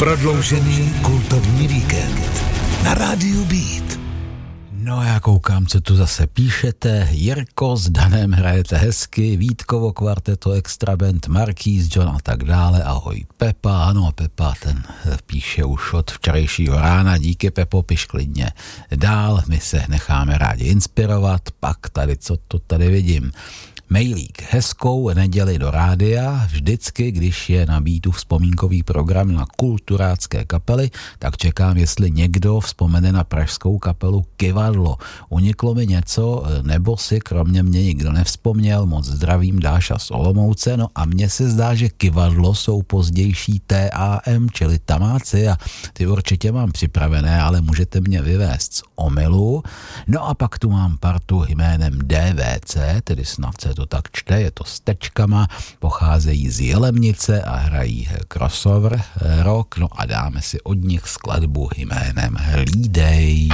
Prodloužený kultovní víkend na rádiu Beat. No já koukám, co tu zase píšete. Jirko, s Danem hrajete hezky, Vítkovo kvarteto, Extra Band, Marquis, John a tak dále. Ahoj Pepa, ano Pepa, ten píše už od včerejšího rána. Díky Pepo, piš klidně dál, my se necháme rádi inspirovat. Pak tady, co to tady vidím. Mailík, hezkou neděli do rádia, vždycky, když je na Beatu vzpomínkový program na kulturácké kapely, tak čekám, jestli někdo vzpomene na pražskou kapelu Kyvadlo. Uniklo mi něco, nebo si kromě mě nikdo nevzpomněl, moc zdravím, Dáša z Olomouce, no a mně se zdá, že Kyvadlo jsou pozdější TAM, čili tamáci a ty určitě mám připravené, ale můžete mě vyvést z omylu. No a pak tu mám partu jménem DVC, tedy snad se to tak čte, je to s tečkama, pocházejí z Jelemnice a hrají crossover rock, no a dáme si od nich skladbu jménem Hlídej.